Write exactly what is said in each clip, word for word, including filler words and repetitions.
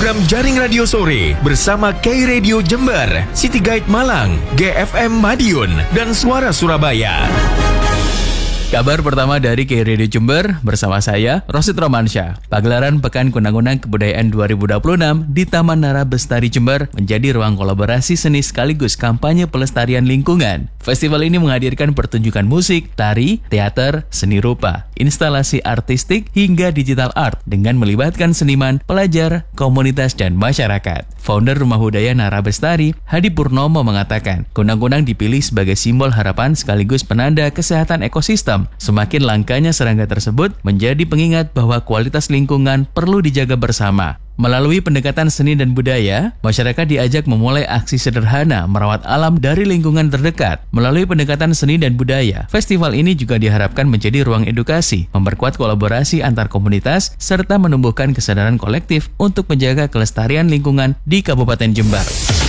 program Jaring Radio Sore bersama K Radio Jember, City Guide Malang, G F M Madiun, dan Suara Surabaya. Kabar pertama dari K Radio Jember bersama saya, Rosid Romansyah. Pagelaran Pekan Kunang-Kunang Kebudayaan dua ribu dua puluh enam di Taman Nara Bestari Jember menjadi ruang kolaborasi seni sekaligus kampanye pelestarian lingkungan. Festival ini menghadirkan pertunjukan musik, tari, teater, seni rupa, instalasi artistik, hingga digital art dengan melibatkan seniman, pelajar, komunitas, dan masyarakat. Founder Rumah Budaya Nara Bestari, Hadi Purnomo, mengatakan kunang-kunang dipilih sebagai simbol harapan sekaligus penanda kesehatan ekosistem. Semakin langkanya serangga tersebut menjadi pengingat bahwa kualitas lingkungan perlu dijaga bersama. Melalui pendekatan seni dan budaya, masyarakat diajak memulai aksi sederhana merawat alam dari lingkungan terdekat. Melalui pendekatan seni dan budaya, festival ini juga diharapkan menjadi ruang edukasi, memperkuat kolaborasi antar komunitas, serta menumbuhkan kesadaran kolektif untuk menjaga kelestarian lingkungan di Kabupaten Jember.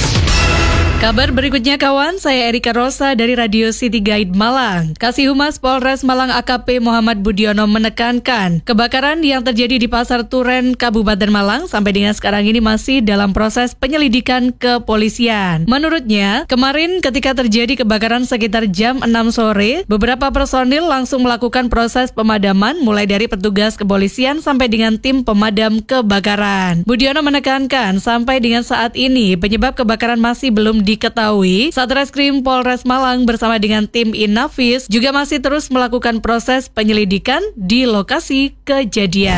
Kabar berikutnya kawan, saya Erika Rosa dari Radio City Guide Malang. Kasih Humas Polres Malang A K P Muhammad Budiono menekankan kebakaran yang terjadi di Pasar Turen, Kabupaten Malang sampai dengan sekarang ini masih dalam proses penyelidikan kepolisian. Menurutnya, kemarin ketika terjadi kebakaran sekitar jam enam sore, beberapa personil langsung melakukan proses pemadaman mulai dari petugas kepolisian sampai dengan tim pemadam kebakaran. Budiono menekankan sampai dengan saat ini penyebab kebakaran masih belum di diketahui. Satreskrim Polres Malang bersama dengan tim Inafis juga masih terus melakukan proses penyelidikan di lokasi kejadian.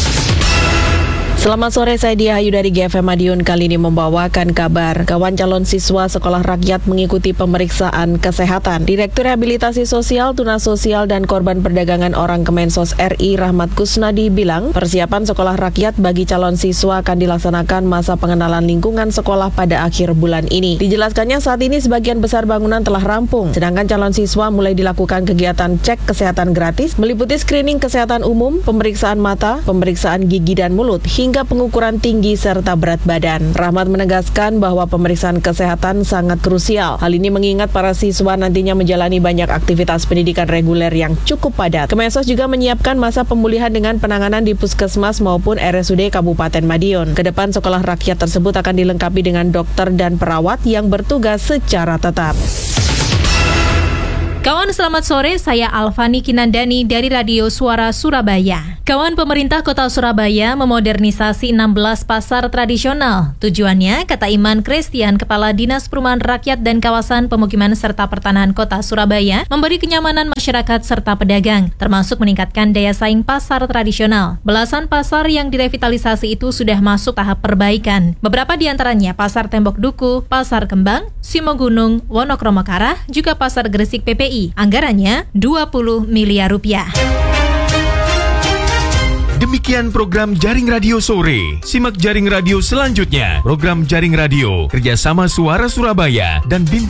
Selamat sore, saya Dia Ayu dari G F M Madiun. Kali ini membawakan kabar kawan calon siswa sekolah rakyat mengikuti pemeriksaan kesehatan. Direktur Rehabilitasi Sosial, Tunas Sosial, dan Korban Perdagangan Orang Kemensos R I Rahmat Kusnadi bilang persiapan sekolah rakyat bagi calon siswa akan dilaksanakan masa pengenalan lingkungan sekolah pada akhir bulan ini. Dijelaskannya saat ini sebagian besar bangunan telah rampung, sedangkan calon siswa mulai dilakukan kegiatan cek kesehatan gratis meliputi screening kesehatan umum, pemeriksaan mata, pemeriksaan gigi dan mulut, hingga hingga pengukuran tinggi serta berat badan. Rahmat menegaskan bahwa pemeriksaan kesehatan sangat krusial. Hal ini mengingat para siswa nantinya menjalani banyak aktivitas pendidikan reguler yang cukup padat. Kemensos juga menyiapkan masa pemulihan dengan penanganan di puskesmas maupun R S U D Kabupaten Madiun. Kedepan sekolah rakyat tersebut akan dilengkapi dengan dokter dan perawat yang bertugas secara tetap. Kawan, selamat sore, saya Alfani Kinandani dari Radio Suara Surabaya. Kawan, pemerintah Kota Surabaya memodernisasi enam belas pasar tradisional. Tujuannya, kata Iman Christian, Kepala Dinas Perumahan Rakyat dan Kawasan Pemukiman serta Pertanahan Kota Surabaya, memberi kenyamanan masyarakat serta pedagang, termasuk meningkatkan daya saing pasar tradisional. Belasan pasar yang direvitalisasi itu sudah masuk tahap perbaikan. Beberapa di antaranya Pasar Tembok Duku, Pasar Kembang, Simogunung, Wonokromo Karah, juga Pasar Gresik P P I. Anggarannya dua puluh miliar rupiah. Demikian program Jaring Radio Sore. Simak Jaring Radio selanjutnya. Program Jaring Radio kerjasama Suara Surabaya dan Bintang